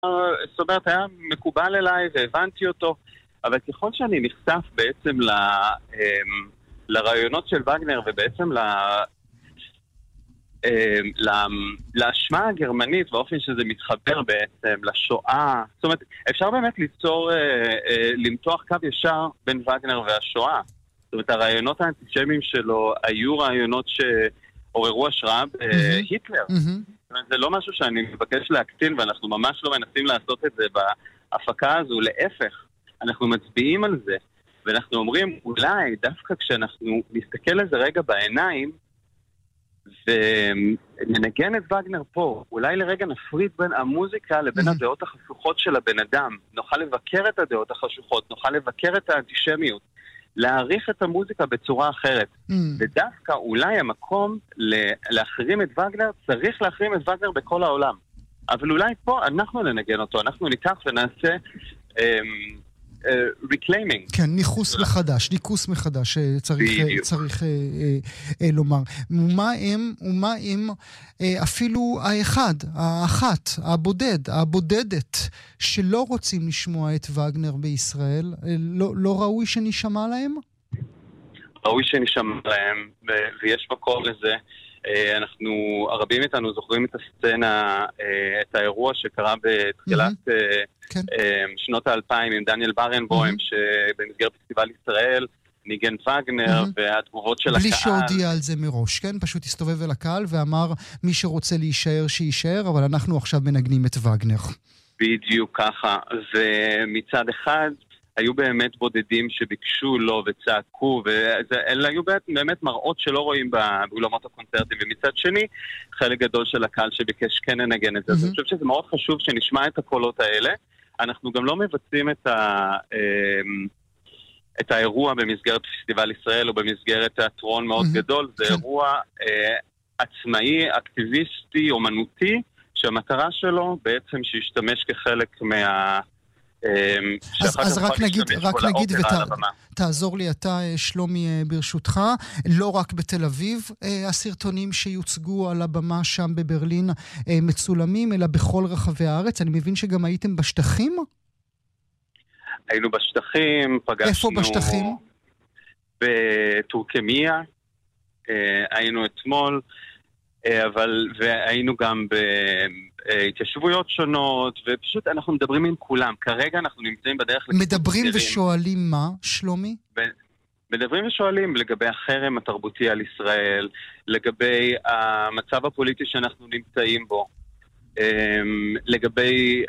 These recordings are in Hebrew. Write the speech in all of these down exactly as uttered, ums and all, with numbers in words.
זאת אומרת, היה מקובל אליי והבנתי אותו, אבל ככל שאני נחשף בעצם ל, לרעיונות של וגנר ובעצם ל... להשמעה הגרמנית באופן שזה מתחבר בעצם לשואה, זאת אומרת אפשר באמת ליצור, למתוח קו ישר בין וגנר והשואה. זאת אומרת הרעיונות האנטישמיים שלו היו רעיונות שעוררו השראה בהיטלר. זאת אומרת זה לא משהו שאני מבקש להקטין ואנחנו ממש לא מנסים לעשות את זה בהפקה הזו, להפך אנחנו מצביעים על זה ואנחנו אומרים אולי דווקא כשאנחנו נסתכל על זה רגע בעיניים וננגן את וגנר פה, אולי לרגע נפריד בין המוזיקה לבין mm-hmm. הדעות החשוכות של הבן אדם, נוכל לבקר את הדעות החשוכות, נוכל לבקר את האנטישמיות, להעריך את המוזיקה בצורה אחרת. Mm-hmm. ודווקא אולי המקום להחרים את וגנר, צריך להחרים את וגנר בכל העולם. אבל אולי פה אנחנו ננגן אותו, אנחנו ניקח ונעשה... אמ, reclaiming. כן, ניחוס מחדש, ניכוס מחדש, צריך, צריך לומר. ומה הם, ומה הם אפילו האחד, האחת, הבודד, הבודדת, שלא רוצים לשמוע את וגנר בישראל, לא, לא ראוי שנשמע להם? ראוי שנשמע להם, ויש מקום לזה. אנחנו, הרבים איתנו זוכרים את הסצנה, את האירוע שקרה בתחילת שנות האלפיים עם דניאל ברנבוים, שבמסגרת פסטיבל ישראל ניגן וגנר, והתגובות של הקהל. בלי שהודיע על זה מראש, כן? פשוט הסתובב אל הקהל ואמר, מי שרוצה להישאר, שישאר, אבל אנחנו עכשיו מנגנים את וגנר. בדיוק ככה, ומצד אחד... היו באמת בודדים שביקשו לו וצעקו, ואלה היו באמת מראות שלא רואים באולמות הקונצרטים, ומצד שני, חלק גדול של הקהל שביקש כן לנגן את זה. אז אני חושב שזה מאוד חשוב שנשמע את הקולות האלה. אנחנו גם לא מבצעים את ה... את האירוע במסגרת פסטיבל ישראל, או במסגרת תיאטרון מאוד גדול. זה אירוע עצמאי, אקטיביסטי, אומנותי, שהמטרה שלו בעצם שישתמש כחלק מה... אז, אז רק נגיד, רק נגיד ותעזור לי אתה שלומי ברשותך, לא רק בתל אביב הסרטונים שיוצגו על הבמה שם בברלין מצולמים, אלא בכל רחבי הארץ. אני מבין שגם הייתם בשטחים? היינו בשטחים, פגשנו... איפה בשטחים? בטורקמיה, היינו אתמול, אבל והיינו גם בהתיישבויות שונות, ופשוט אנחנו מדברים עם כולם. כרגע אנחנו נמצאים בדרך... מדברים ושואלים מה, שלומי? מדברים ושואלים לגבי החרם התרבותי על ישראל, לגבי המצב הפוליטי שאנחנו נמצאים בו, לגבי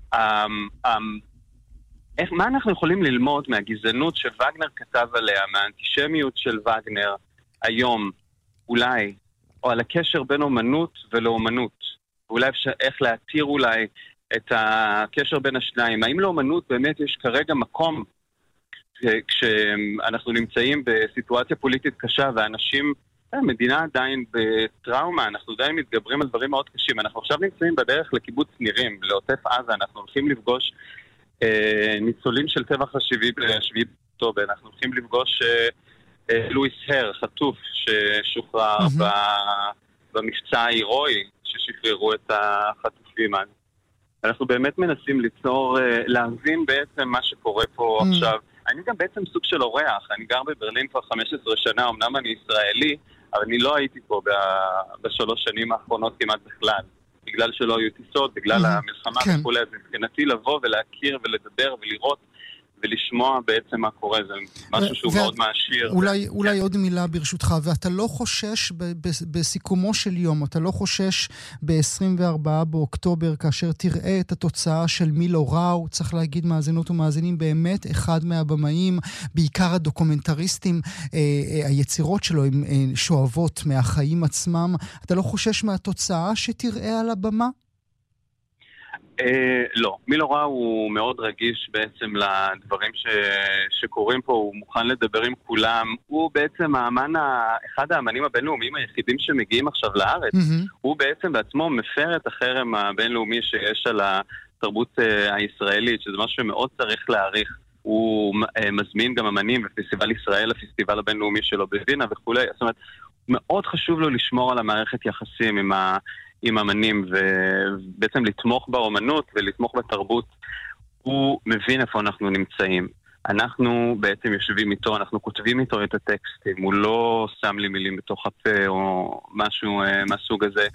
איך, מה אנחנו יכולים ללמוד מהגזענות שווגנר כתב עליה, מהאנטישמיות של וגנר היום, אולי, או על הקשר בין אומנות ולאומנות, ואולי אפשר, איך להתיר אולי את הקשר בין השניים. האם לאומנות באמת יש כרגע מקום, כשאנחנו נמצאים בסיטואציה פוליטית קשה, ואנשים, המדינה עדיין בטראומה, אנחנו עדיין מתגברים על דברים מאוד קשים. אנחנו עכשיו נמצאים בדרך לקיבוץ נירים, לעוטף עזה, אנחנו הולכים לפגוש אה, ניצולים של טבח השביעי באוקטובר, אנחנו הולכים לפגוש... אה, לואיס הר, חטוף ששוחרר mm-hmm. במבצע ההירואי ששחררו את החטופים. אנחנו באמת מנסים ליצור, להבין בעצם מה שקורה פה mm-hmm. עכשיו. אני גם בעצם סוג של אורח, אני גר בברלין כבר חמש עשרה שנה, אמנם אני ישראלי, אבל אני לא הייתי פה בשלוש שנים האחרונות כמעט בכלל. בגלל שלא היו טיסות, בגלל mm-hmm. המלחמה כן. וכולי. אז מבחינתי לבוא ולהכיר ולדבר ולראות ולשמוע בעצם מה קורה, זה משהו שהוא מאוד מעשיר. אולי, אולי עוד מילה ברשותך, ואתה לא חושש בסיכומו של יום, אתה לא חושש ב-עשרים וארבעה באוקטובר, כאשר תראה את התוצאה של מילו ראו, צריך להגיד מאזינות ומאזינים, באמת אחד מהבמאים, בעיקר הדוקומנטריסטים, היצירות שלו הם שואבות מהחיים עצמם, אתה לא חושש מהתוצאה שתראה על הבמה? Uh, לא, מילו ראו הוא מאוד רגיש בעצם לדברים ש... שקורים פה, הוא מוכן לדבר עם כולם, הוא בעצם האמן, ה... אחד האמנים הבינלאומיים היחידים שמגיעים עכשיו לארץ, mm-hmm. הוא בעצם בעצמו מפר את החרם הבינלאומי שיש על התרבות uh, הישראלית, שזה משהו שמאוד צריך להעריך, הוא uh, מזמין גם אמנים בפסטיבל ישראל, הפסטיבל הבינלאומי שלו בווינה וכו', זאת אומרת, מאוד חשוב לו לשמור על המערכת יחסים עם, ה, עם אמנים, ובעצם לתמוך באומנות ולתמוך בתרבות. הוא מבין איפה אנחנו נמצאים. אנחנו בעצם יושבים איתו, אנחנו כותבים איתו את הטקסטים, הוא לא שם לי מילים בתוך הפה או משהו מהסוג הזה.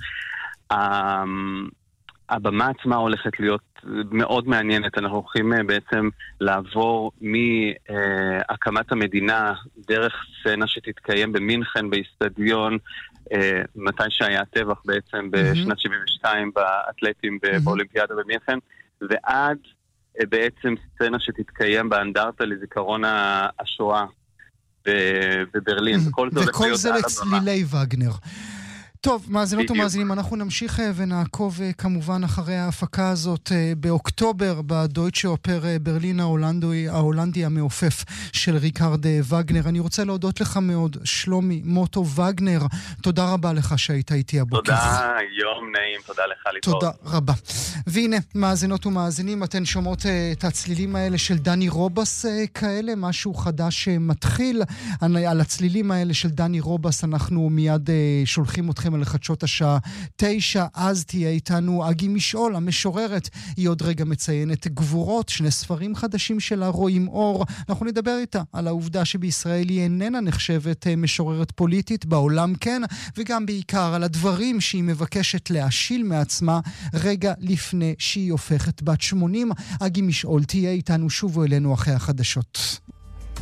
הבמה עצמה הולכת להיות מאוד מעניינת. אנחנו הולכים בעצם לעבור מהקמת המדינה דרך סצנה שתתקיים במינכן באיצטדיון, מתי שהיה הטבח בעצם בשנת שבעים ושתיים באתלטים באולימפיאדה במינכן, ועד בעצם סצנה שתתקיים באנדרטה לזיכרון השואה בברלין. וכל זה לצלילי וגנר. טוב, מאזינות ומאזינים, אנחנו נמשיך ונעקוב כמובן אחרי ההפקה הזאת באוקטובר בדויטשה אופר ברלין ההולנדי, ההולנדי המעופף של ריקרד וגנר. אני רוצה להודות לך מאוד, שלומי מוטו וגנר. תודה רבה לך שהיית איתי הבוקר. תודה, יום נעים, תודה לך להתראות. תודה רבה. והנה, מאזינות ומאזינים, אתן שומעות את הצלילים האלה של דני רובס כאלה, משהו חדש מתחיל. על הצלילים האלה של דני רובס אנחנו מיד שולחים אתכם על חדשות השעה תשע. אז תהיה איתנו אגי משעול, המשוררת. היא עוד רגע מציינת גבורות, שני ספרים חדשים שלה רואים אור. אנחנו נדבר איתה על העובדה שבישראל היא איננה נחשבת משוררת פוליטית, בעולם כן, וגם בעיקר על הדברים שהיא מבקשת להשיל מעצמה רגע לפני שהיא הופכת בת שמונים. אגי משעול תהיה איתנו, שובו אלינו אחרי החדשות.